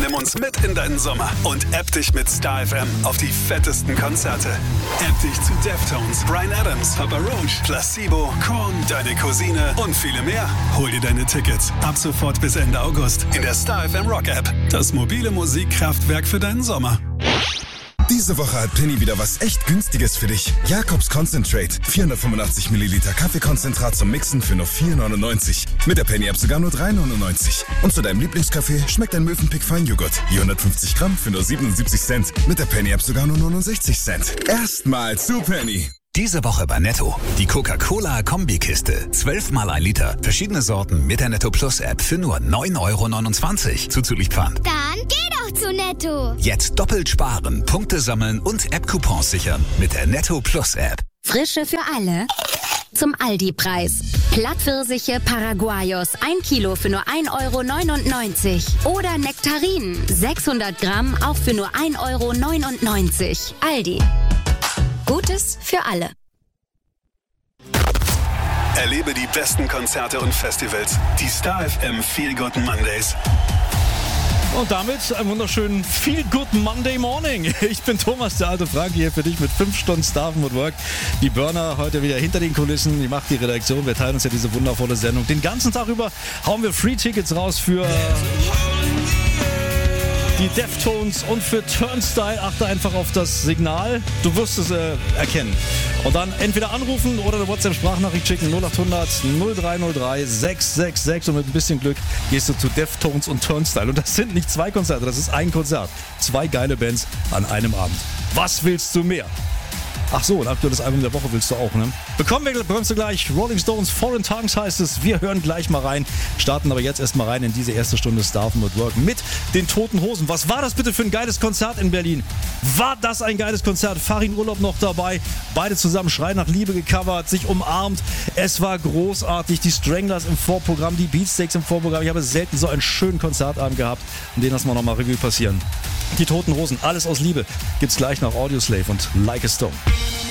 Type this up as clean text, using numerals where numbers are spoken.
Nimm uns mit in deinen Sommer und app dich mit Star FM auf die fettesten Konzerte. App dich zu Deftones, Bryan Adams, Papa Roach, Placebo, Korn, Deine Cousine und viele mehr. Hol dir deine Tickets ab sofort bis Ende August in der Star FM Rock App. Das mobile Musikkraftwerk für deinen Sommer. Diese Woche hat Penny wieder was echt Günstiges für dich. Jakobs Concentrate. 485 Milliliter Kaffeekonzentrat zum Mixen für nur 4,99. Mit der Penny-App sogar nur 3,99. Und zu deinem Lieblingskaffee schmeckt ein Mövenpick Feinjoghurt. Je 150 Gramm für nur 77 Cent. Mit der Penny-App sogar nur 69 Cent. Erstmal zu Penny. Diese Woche bei Netto. Die Coca-Cola-Kombikiste. 12 mal 1 Liter. Verschiedene Sorten mit der Netto Plus App für nur 9,29 € zuzüglich Pfand. Dann geh doch zu Netto. Jetzt doppelt sparen, Punkte sammeln und App-Coupons sichern mit der Netto Plus App. Frische für alle. Zum Aldi-Preis. Plattpfirsiche Paraguayos 1 Kilo für nur 1,99 €. Oder Nektarinen 600 Gramm auch für nur 1,99 €. Aldi. Gutes für alle. Erlebe die besten Konzerte und Festivals. Die Star FM Feel Good Mondays. Und damit einen wunderschönen Feel Good Monday Morning. Ich bin Thomas, der alte Frank, hier für dich mit 5 Stunden Star FM at Work. Die Burner heute wieder hinter den Kulissen. Die macht die Redaktion. Wir teilen uns ja diese wundervolle Sendung. Den ganzen Tag über hauen wir Free-Tickets raus für die Deftones und für Turnstile. Achte einfach auf das Signal. Du wirst es erkennen. Und dann entweder anrufen oder eine WhatsApp-Sprachnachricht schicken. 0800 0303 666. Und mit ein bisschen Glück gehst du zu Deftones und Turnstile. Und das sind nicht 2 Konzerte, das ist ein Konzert. 2 geile Bands an einem Abend. Was willst du mehr? Ach so, ein aktuelles Album der Woche willst du auch, ne? Bekommst du gleich. Rolling Stones, Foreign Tongues heißt es. Wir hören gleich mal rein. Starten aber jetzt erstmal rein in diese erste Stunde Star FM at Work mit den Toten Hosen. Was war das bitte für ein geiles Konzert in Berlin? War das ein geiles Konzert? Farin Urlaub noch dabei. Beide zusammen Schrei nach Liebe gecovert, sich umarmt. Es war großartig. Die Stranglers im Vorprogramm, die Beatsteaks im Vorprogramm. Ich habe selten so einen schönen Konzertabend gehabt. Und den lassen wir nochmal Revue passieren. Die Toten Hosen, alles aus Liebe, gibt's gleich nach Audioslave und Like a Stone.